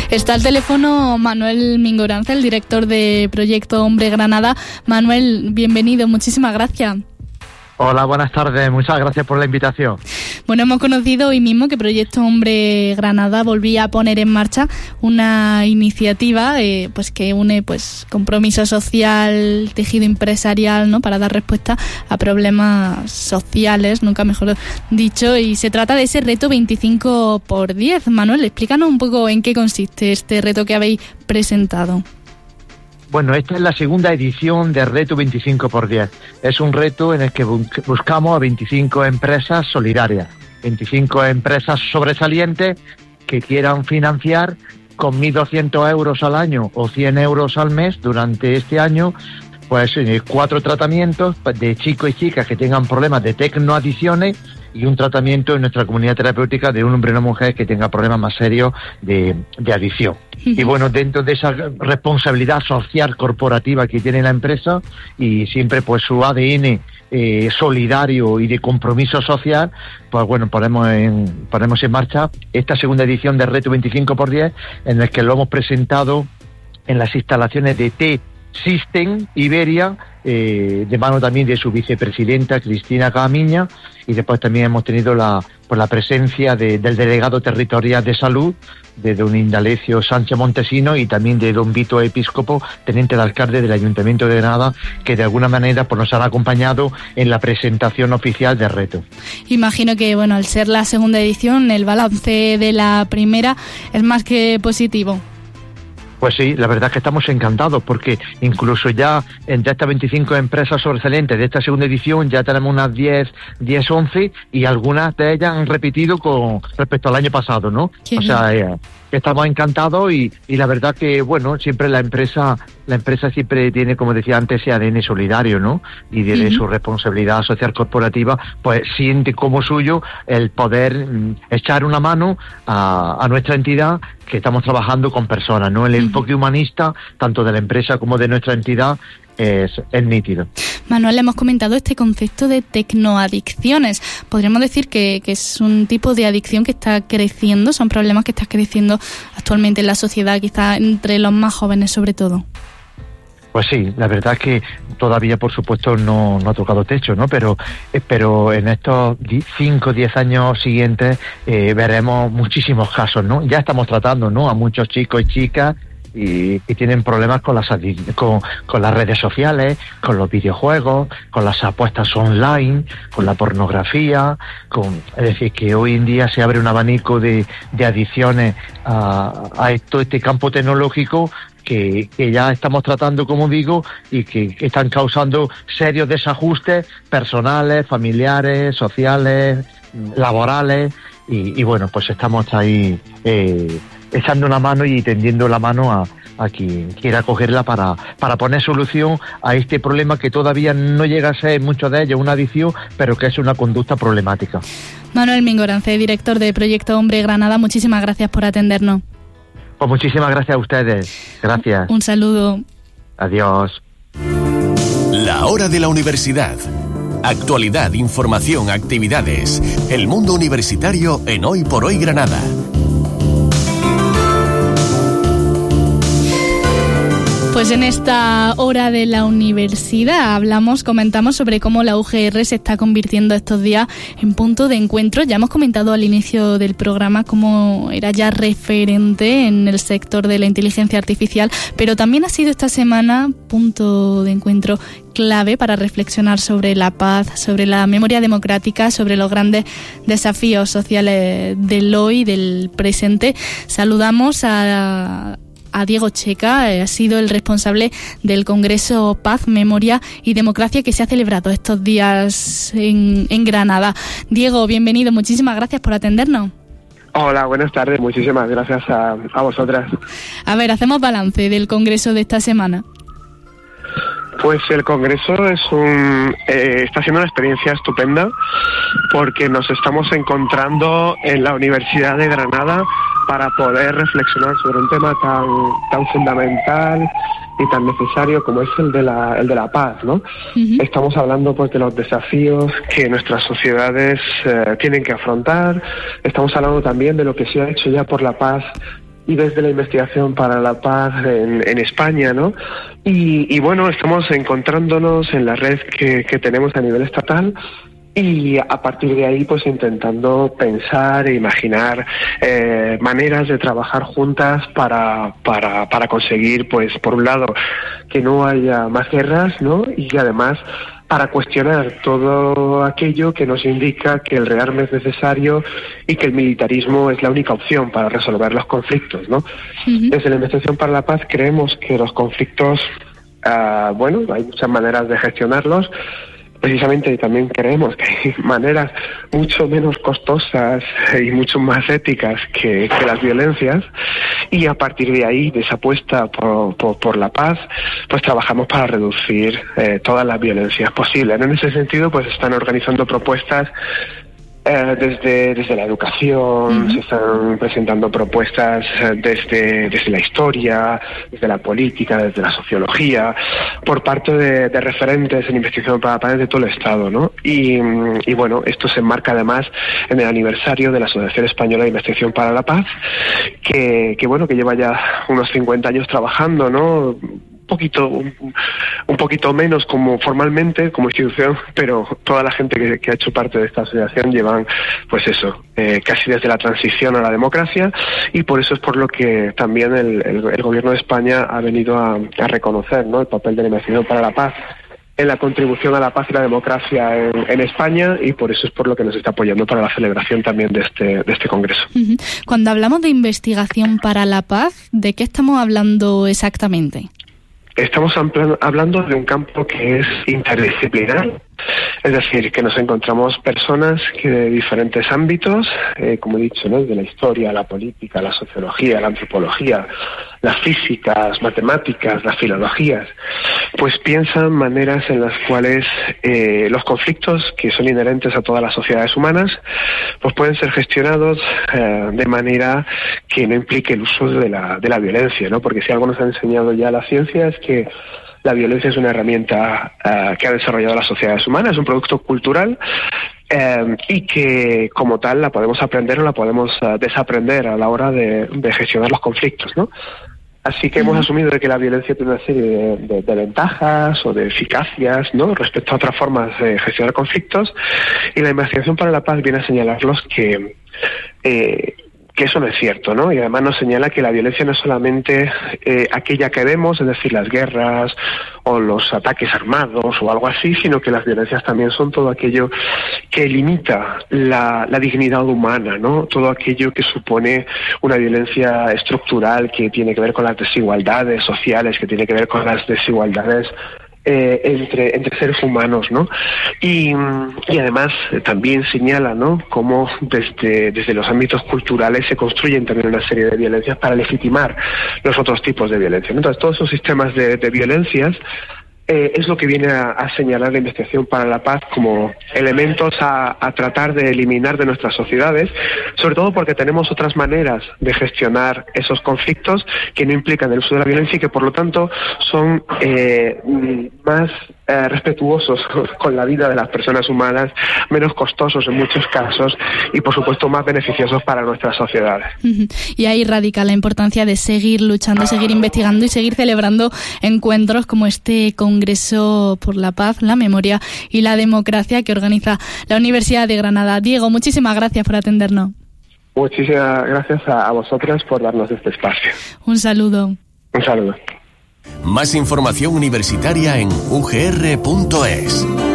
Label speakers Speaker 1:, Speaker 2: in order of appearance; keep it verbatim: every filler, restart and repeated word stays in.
Speaker 1: Está al teléfono Manuel Mingoranza, el director de Proyecto Hombre Granada. Manuel, bienvenido, muchísimas gracias.
Speaker 2: Hola, buenas tardes, muchas gracias por la invitación.
Speaker 1: Bueno, hemos conocido hoy mismo que Proyecto Hombre Granada volvía a poner en marcha una iniciativa eh, pues que une pues compromiso social, tejido empresarial, ¿no?, para dar respuesta a problemas sociales, nunca mejor dicho, y se trata de ese reto veinticinco por diez. Manuel, explícanos un poco en qué consiste este reto que habéis presentado.
Speaker 2: Bueno, esta es la segunda edición de Reto veinticinco por diez. Es un reto en el que buscamos a veinticinco empresas solidarias, veinticinco empresas sobresalientes que quieran financiar con mil doscientos euros al año o cien euros al mes durante este año, pues cuatro tratamientos de chicos y chicas que tengan problemas de tecnoadicciones y un tratamiento en nuestra comunidad terapéutica de un hombre y una mujer que tenga problemas más serios de, de adicción. Y bueno, dentro de esa responsabilidad social corporativa que tiene la empresa y siempre pues su A D N eh, solidario y de compromiso social, pues bueno, ponemos en, ponemos en marcha esta segunda edición de Reto veinticinco por diez, en el que lo hemos presentado en las instalaciones de T-System Iberia, eh, de mano también de su vicepresidenta Cristina Caamiña, y después también hemos tenido la, pues la presencia de, del delegado territorial de salud, de don Indalecio Sánchez Montesino, y también de don Vito Episcopo, teniente de alcalde del Ayuntamiento de Granada, que de alguna manera pues nos han acompañado en la presentación oficial del reto.
Speaker 1: Imagino que, bueno, al ser la segunda edición, el balance de la primera es más que positivo.
Speaker 2: Pues sí, la verdad es que estamos encantados porque incluso ya entre estas veinticinco empresas sobresalientes de esta segunda edición ya tenemos unas diez, diez, once, y algunas de ellas han repetido con respecto al año pasado, ¿no?
Speaker 1: Qué
Speaker 2: o sea, eh, estamos encantados y, y la verdad que, bueno, siempre la empresa la empresa siempre tiene, como decía antes, ese A D N solidario, ¿no? Y de, de su responsabilidad social corporativa, pues siente como suyo el poder mm, echar una mano a, a nuestra entidad, que estamos trabajando con personas, ¿no? El enfoque humanista, tanto de la empresa como de nuestra entidad, es, es nítido.
Speaker 1: Manuel, le hemos comentado este concepto de tecnoadicciones. Podríamos decir que, que es un tipo de adicción que está creciendo, son problemas que están creciendo actualmente en la sociedad, quizá entre los más jóvenes sobre todo.
Speaker 2: Pues sí, la verdad es que todavía, por supuesto, no, no ha tocado techo, ¿no? Pero, eh, pero en estos cinco o diez años siguientes eh, veremos muchísimos casos, ¿no? Ya estamos tratando, ¿no?, a muchos chicos y chicas y que tienen problemas con las con, con las redes sociales, con los videojuegos, con las apuestas online, con la pornografía, con, es decir, que hoy en día se abre un abanico de, de adicciones a, a esto, este campo tecnológico que, que ya estamos tratando, como digo, y que, que están causando serios desajustes personales, familiares, sociales, laborales, y, y bueno, pues estamos ahí eh, echando una mano y tendiendo la mano a, a quien quiera cogerla para, para poner solución a este problema que todavía no llega a ser, mucho de ello, una adicción, pero que es una conducta problemática.
Speaker 1: Manuel Mingoranza, director de Proyecto Hombre Granada, muchísimas gracias por atendernos.
Speaker 2: Pues muchísimas gracias a ustedes. Gracias.
Speaker 1: Un saludo.
Speaker 2: Adiós.
Speaker 3: La hora de la universidad. Actualidad, información, actividades. El mundo universitario en Hoy por Hoy Granada.
Speaker 1: Pues en esta hora de la universidad hablamos, comentamos sobre cómo la U G R se está convirtiendo estos días en punto de encuentro. Ya hemos comentado al inicio del programa cómo era ya referente en el sector de la inteligencia artificial, pero también ha sido esta semana punto de encuentro clave para reflexionar sobre la paz, sobre la memoria democrática, sobre los grandes desafíos sociales del hoy, del presente. Saludamos a... a Diego Checa, eh, ha sido el responsable del Congreso Paz, Memoria y Democracia que se ha celebrado estos días en, en Granada. Diego, bienvenido, muchísimas gracias por atendernos.
Speaker 4: Hola, buenas tardes, muchísimas gracias a, a vosotras.
Speaker 1: A ver, hacemos balance del Congreso de esta semana.
Speaker 4: Pues el Congreso es un eh, está siendo una experiencia estupenda porque nos estamos encontrando en la Universidad de Granada para poder reflexionar sobre un tema tan tan fundamental y tan necesario como es el de la el de la paz, ¿no? Uh-huh. Estamos hablando pues de los desafíos que nuestras sociedades eh, tienen que afrontar. Estamos hablando también de lo que se ha hecho ya por la paz y desde la investigación para la paz en, en España, ¿no? Y, y bueno, estamos encontrándonos en la red que, que tenemos a nivel estatal, y a partir de ahí pues intentando pensar e imaginar eh, maneras de trabajar juntas para, para, para conseguir, pues por un lado, que no haya más guerras, ¿no? Y además para cuestionar todo aquello que nos indica que el rearme es necesario y que el militarismo es la única opción para resolver los conflictos, ¿no? Uh-huh. Desde la Investigación para la Paz creemos que los conflictos, uh, bueno, hay muchas maneras de gestionarlos. Precisamente también creemos que hay maneras mucho menos costosas y mucho más éticas que, que las violencias, y a partir de ahí, de esa apuesta por, por, por la paz, pues trabajamos para reducir eh, todas las violencias posibles. En ese sentido, pues están organizando propuestas Eh, desde desde la educación, uh-huh. se están presentando propuestas desde desde la historia, desde la política, desde la sociología, por parte de, de referentes en investigación para la paz de todo el Estado, ¿no? Y, y bueno, esto se enmarca además en el aniversario de la Asociación Española de Investigación para la Paz, que, que bueno, que lleva ya unos cincuenta años trabajando, ¿no? Un poquito, un, un poquito menos como formalmente, como institución, pero toda la gente que, que ha hecho parte de esta asociación llevan, pues eso, eh, casi desde la transición a la democracia, y por eso es por lo que también el, el, el Gobierno de España ha venido a, a reconocer, ¿no?, el papel de la investigación para la paz en la contribución a la paz y la democracia en, en España, y por eso es por lo que nos está apoyando para la celebración también de este, de este congreso.
Speaker 1: Cuando hablamos de investigación para la paz, ¿de qué estamos hablando exactamente?
Speaker 4: Estamos hablando de un campo que es interdisciplinar, es decir, que nos encontramos personas que de diferentes ámbitos, eh, como he dicho, ¿no?, de la historia, la política, la sociología, la antropología, las físicas, las matemáticas, las filologías, pues piensan maneras en las cuales eh, los conflictos que son inherentes a todas las sociedades humanas pues pueden ser gestionados eh, de manera que no implique el uso de la, de la violencia, ¿no? Porque si algo nos ha enseñado ya la ciencia es que la violencia es una herramienta uh, que ha desarrollado las sociedades humanas, es un producto cultural eh, y que como tal la podemos aprender o la podemos uh, desaprender a la hora de, de gestionar los conflictos, ¿no? Así que hemos asumido de que la violencia tiene una serie de, de, de ventajas o de eficacias, ¿no?, respecto a otras formas de gestionar conflictos, y la investigación para la paz viene a señalarlos que eh, que eso no es cierto, ¿no? Y además nos señala que la violencia no es solamente eh, aquella que vemos, es decir, las guerras o los ataques armados o algo así, sino que las violencias también son todo aquello que limita la, la dignidad humana, ¿no? Todo aquello que supone una violencia estructural que tiene que ver con las desigualdades sociales, que tiene que ver con las desigualdades Eh, entre entre seres humanos, ¿no? Y, y además eh, también señala, ¿no?, cómo desde desde los ámbitos culturales se construyen también una serie de violencias para legitimar los otros tipos de violencia, ¿no? Entonces, todos esos sistemas de, de violencias Eh, es lo que viene a, a señalar la investigación para la paz como elementos a, a tratar de eliminar de nuestras sociedades, sobre todo porque tenemos otras maneras de gestionar esos conflictos que no implican el uso de la violencia y que por lo tanto son eh, más eh, respetuosos con, con la vida de las personas humanas, menos costosos en muchos casos y por supuesto más beneficiosos para nuestras sociedades.
Speaker 1: Y ahí radica la importancia de seguir luchando, seguir investigando y seguir celebrando encuentros como este con Congreso por la Paz, la Memoria y la Democracia que organiza la Universidad de Granada. Diego, muchísimas gracias por atendernos.
Speaker 4: Muchísimas gracias a, a vosotras por darnos este espacio.
Speaker 1: Un saludo.
Speaker 4: Un saludo.
Speaker 3: Más información universitaria en u g r punto es.